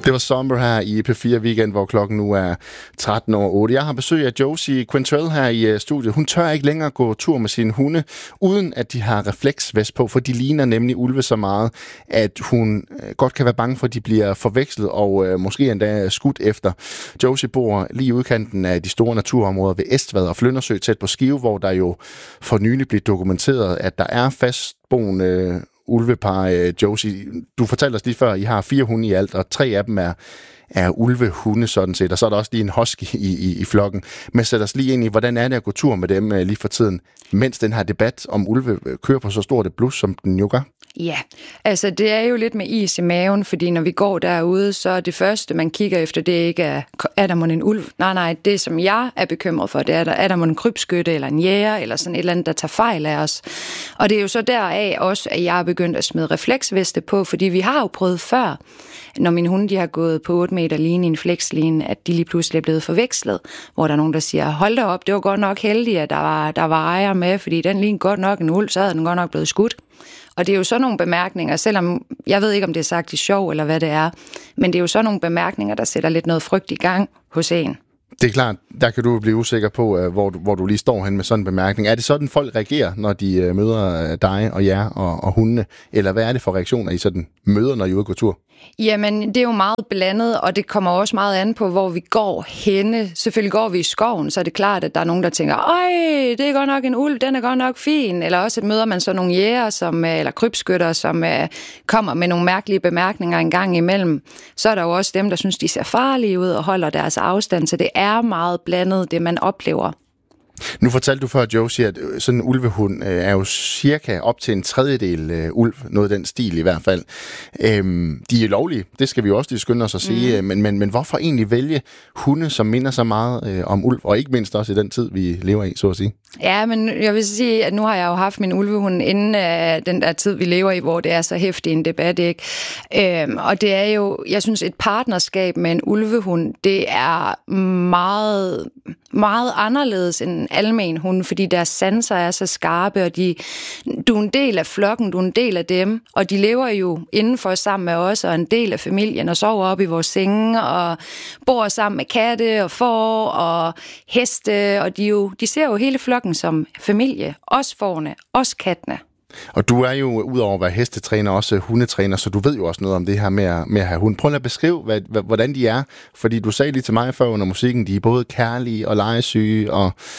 Det var Somber her i P4 Weekend, hvor klokken nu er 13:08. Jeg har besøg af Josie Quintrell her i studiet. Hun tør ikke længere gå tur med sine hunde, uden at de har refleksvest på, for de ligner nemlig ulve så meget, at hun godt kan være bange for, at de bliver forvekslet og måske endda skudt efter. Josie bor lige i udkanten af de store naturområder ved Estvad og Flyndersø, tæt på Skive, hvor der jo for nylig blev dokumenteret, at der er fastboende ulvepar. Josie, du fortalte os lige før, at I har 4 hunde i alt, og 3 af dem er ulvehunde sådan set, og så er der også lige en husky i flokken. Men sæt os lige ind i, hvordan er det at gå tur med dem lige for tiden, mens den her debat om ulve kører på så stort et blus, som den jo gør? Ja, altså det er jo lidt med is i maven, fordi når vi går derude, så er det første, man kigger efter, det ikke er der mon en ulv? Nej, det som jeg er bekymret for, det er der mon en krybskytte eller en jæger, eller sådan et eller andet, der tager fejl af os. Og det er jo så deraf også, at jeg er begyndt at smide refleksveste på, fordi vi har jo prøvet før, når mine hunde de har gået på 8 meter line i en flexline, at de lige pludselig er blevet forvekslet, hvor der er nogen, der siger, hold da op, det var godt nok heldigt, at der var ejer med, fordi den lignede godt nok en ulv, så havde den godt nok blevet skudt. Og det er jo sådan nogle bemærkninger, selvom jeg ved ikke, om det er sagt i sjov eller hvad det er, men det er jo sådan nogle bemærkninger, der sætter lidt noget frygt i gang hos en. Det er klart, der kan du blive usikker på, hvor du lige står hen med sådan en bemærkning. Er det sådan, folk reagerer, når de møder dig og jer og hundene? Eller hvad er det for reaktioner, I sådan møder, når I er ude at gå tur? Jamen, det er jo meget blandet, og det kommer også meget an på, hvor vi går henne. Selvfølgelig går vi i skoven, så er det klart, at der er nogen, der tænker, øj, det er godt nok en ulv, den er godt nok fin. Eller også møder man så nogle jæger, eller krybskytter, som kommer med nogle mærkelige bemærkninger en gang imellem. Så er der jo også dem, der synes, de ser farlige ud og holder deres afstand, så det er meget blandet, det man oplever. Nu fortalte du før, Josie, at sådan en ulvehund er jo cirka op til en tredjedel ulv, noget af den stil i hvert fald. De er lovlige, det skal vi jo også lige skynde os at sige, men hvorfor egentlig vælge hunde, som minder så meget om ulv, og ikke mindst også i den tid, vi lever i, så at sige? Ja, men jeg vil sige, at nu har jeg jo haft min ulvehund inden den der tid, vi lever i, hvor det er så heftig en debat, ikke? Og det er jo, jeg synes, et partnerskab med en ulvehund, det er meget, meget anderledes end en almen hund, fordi deres sanser er så skarpe, og du er en del af flokken, du er en del af dem, og de lever jo indenfor sammen med os, og en del af familien, og sover op i vores senge, og bor sammen med katte og får og heste, og de ser jo hele flokken som familie, også fårene, også kattene. Og du er jo, udover at være hestetræner, også hundetræner, så du ved jo også noget om det her med at have hund. Prøv at beskrive, hvordan de er, fordi du sagde lige til mig før under musikken, de er både kærlige og legesyge,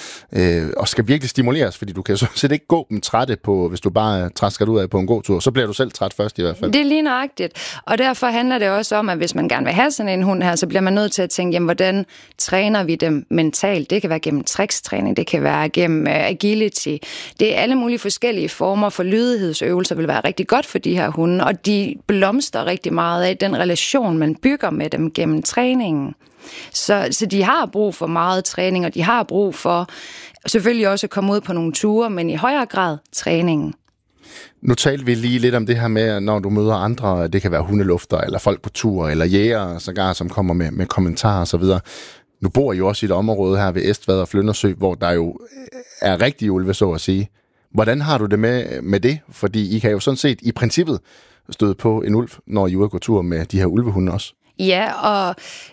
og skal virkelig stimuleres, fordi du kan sådan set ikke gå dem trætte på, hvis du bare træsker ud af på en god tur. Så bliver du selv træt først i hvert fald. Det er lige nøjagtigt, og derfor handler det også om, at hvis man gerne vil have sådan en hund her, så bliver man nødt til at tænke, jamen, hvordan træner vi dem mentalt? Det kan være gennem tricks-træning, det kan være gennem agility. Det er alle mulige forskellige former for lydighedsøvelser vil være rigtig godt for de her hunde, og de blomstrer rigtig meget af den relation, man bygger med dem gennem træningen. Så de har brug for meget træning, og de har brug for selvfølgelig også at komme ud på nogle ture, men i højere grad træningen. Nu talte vi lige lidt om det her med, når du møder andre, det kan være hundelufter, eller folk på tur, eller jæger, sågar, som kommer med kommentarer osv. Nu bor I jo også i et område her ved Estvad og Flyndersø, hvor der jo er rigtige ulve, så at sige. Hvordan har du det med det? Fordi I kan jo sådan set i princippet støde på en ulv, når I er ude at gå tur med de her ulvehunde også. Ja, og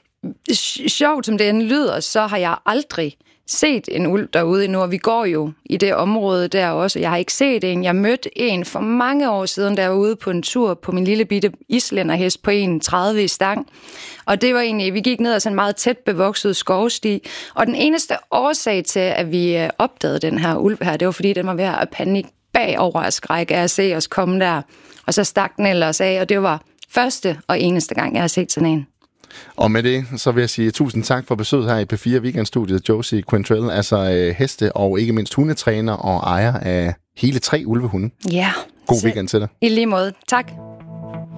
sjovt som det end lyder, så har jeg aldrig set en ulv derude endnu, og vi går jo i det område der også. Jeg har ikke set en. Jeg mødte en for mange år siden, der var ude på en tur på min lille bitte islænderhest på 1,30 i stang. Og det var egentlig, vi gik ned ad sådan en meget tæt bevokset skovsti, og den eneste årsag til, at vi opdagede den her ulv her, det var fordi, den var ved at panik bagover af skræk af at se os komme der. Og så stak den ellers af, og det var første og eneste gang, jeg har set sådan en. Og med det, så vil jeg sige tusind tak for besøget her i P4 Weekend-studiet, Josie Quintrell, altså heste og ikke mindst hundetræner og ejer af hele 3 ulvehunde. Ja. God weekend til dig. I lige måde. Tak.